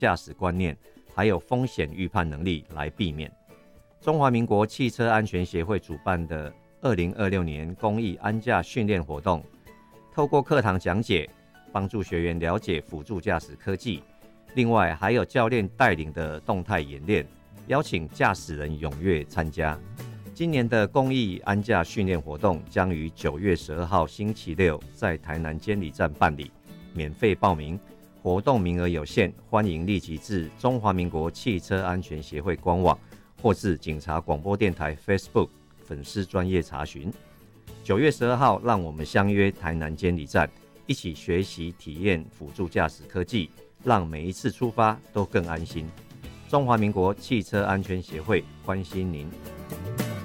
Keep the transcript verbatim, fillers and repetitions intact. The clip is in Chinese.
驾驶观念，还有风险预判能力来避免。中华民国汽车安全协会主办的二零二六年公益安驾训练活动，透过课堂讲解，帮助学员了解辅助驾驶科技，另外还有教练带领的动态演练，邀请驾驶人踊跃参加。今年的公益安驾训练活动将于九月十二号星期六在台南监理站办理，免费报名，活动名额有限，欢迎立即至中华民国汽车安全协会官网或至警察广播电台 Facebook 粉丝专页查询。九月十二号，让我们相约台南监理站，一起学习体验辅助驾驶科技，让每一次出发都更安心。中华民国汽车安全协会关心您。